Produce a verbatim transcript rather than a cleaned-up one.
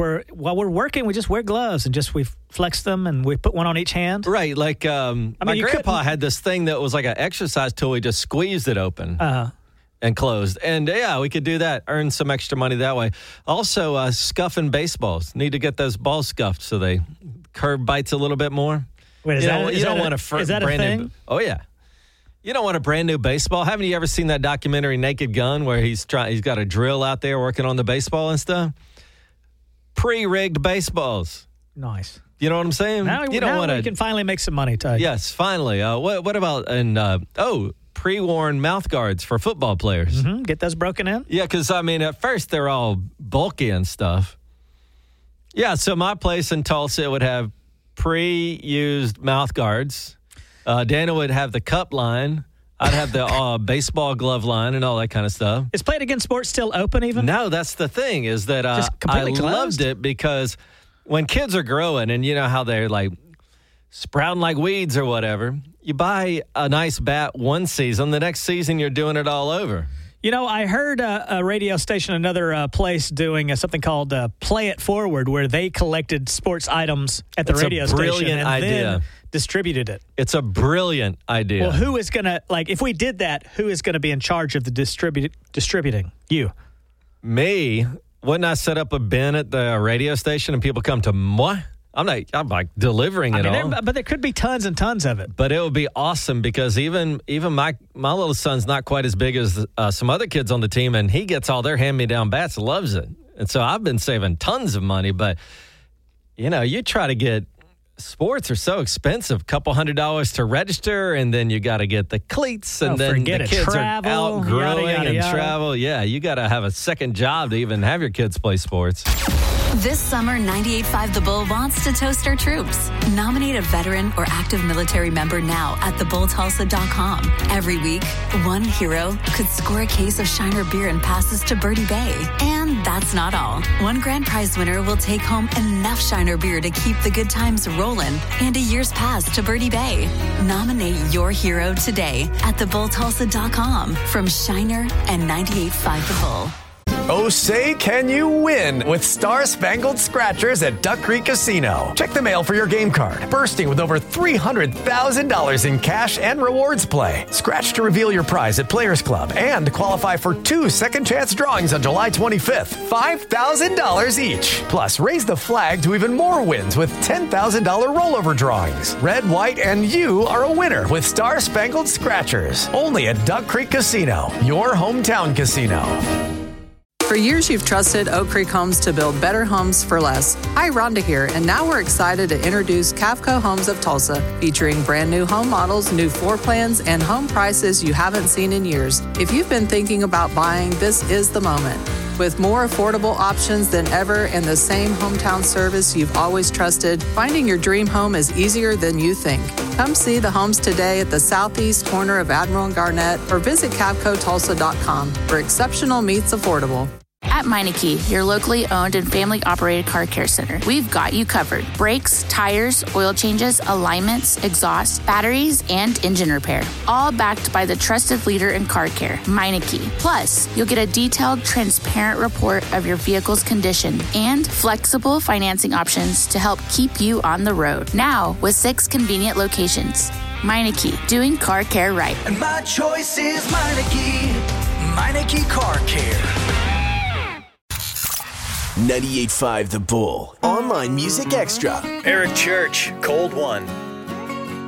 we're while we're working, we just wear gloves and just we flex them and we put one on each hand. Right, like um, I mean, my grandpa had this thing that was like an exercise tool. We just squeezed it open Uh-huh. and closed. And, yeah, we could do that, earn some extra money that way. Also, uh, scuffing baseballs. Need to get those balls scuffed so they curve bites a little bit more. Wait, is you that, know, is you that don't a, want a fr- is that a brand thing? new. Oh, yeah. You don't want a brand new baseball. Haven't you ever seen that documentary Naked Gun where he's trying? He's got a drill out there working on the baseball and stuff? Pre-rigged baseballs. Nice. You know what I'm saying? Now, you don't now want we can finally make some money, Ty. Yes, finally. Uh, what, what about and uh, oh, pre-worn mouth guards for football players? Mm-hmm. Get those broken in. Yeah, because I mean, at first they're all bulky and stuff. Yeah, so my place in Tulsa would have pre-used mouth guards. Uh, Dana would have the cup line. I'd have the uh, baseball glove line and all that kind of stuff. Is Play It Again Sports still open even? No, that's the thing is that uh, Just I completely closed? loved it because when kids are growing and you know how they're like sprouting like weeds or whatever, you buy a nice bat one season, the next season you're doing it all over. You know, I heard uh, a radio station, another uh, place doing uh, something called uh, Play It Forward, where they collected sports items at the It's a radio station brilliant and idea. then distributed it. It's a brilliant idea. Well, who is going to, like, if we did that, who is going to be in charge of the distribu- distributing? You. Me? Wouldn't I set up a bin at the radio station and people come to moi? I'm not, I'm like delivering I it mean, all. there, but there could be tons and tons of it. But it would be awesome because even even my my little son's not quite as big as uh, some other kids on the team, and he gets all their hand-me-down bats, loves it. And so I've been saving tons of money. But, you know, you try to get sports are so expensive, a couple hundred dollars to register, and then you got to get the cleats, and Oh, then forget the it. kids Travel, are outgrowing yada, yada, and yada. travel. Yeah, you got to have a second job to even have your kids play sports. This summer, ninety-eight point five The Bull wants to toast our troops. Nominate a veteran or active military member now at the bull tulsa dot com. Every week, one hero could score a case of Shiner beer and passes to Birdie Bay. And that's not all. One grand prize winner will take home enough Shiner beer to keep the good times rolling and a year's pass to Birdie Bay. Nominate your hero today at the bull tulsa dot com from Shiner and ninety-eight point five The Bull. Oh, say, can you win with Star Spangled Scratchers at Duck Creek Casino? Check the mail for your game card, bursting with over three hundred thousand dollars in cash and rewards play. Scratch to reveal your prize at Players Club and qualify for two second chance drawings on July twenty-fifth, five thousand dollars each. Plus, raise the flag to even more wins with ten thousand dollars rollover drawings. Red, white, and you are a winner with Star Spangled Scratchers. Only at Duck Creek Casino, your hometown casino. For years, you've trusted Oak Creek Homes to build better homes for less. Hi, Rhonda here, and now we're excited to introduce Cavco Homes of Tulsa, featuring brand new home models, new floor plans, and home prices you haven't seen in years. If you've been thinking about buying, this is the moment. With more affordable options than ever and the same hometown service you've always trusted, finding your dream home is easier than you think. Come see the homes today at the southeast corner of Admiral and Garnett or visit cavco tulsa dot com, where exceptional meets affordable. At Meineke, your locally owned and family-operated car care center, we've got you covered. Brakes, tires, oil changes, alignments, exhaust, batteries, and engine repair. All backed by the trusted leader in car care, Meineke. Plus, you'll get a detailed, transparent report of your vehicle's condition and flexible financing options to help keep you on the road. Now, with six convenient locations. Meineke, doing car care right. And my choice is Meineke. Meineke Car Care. ninety-eight point five The Bull. Online Music Extra. Eric Church, Cold One.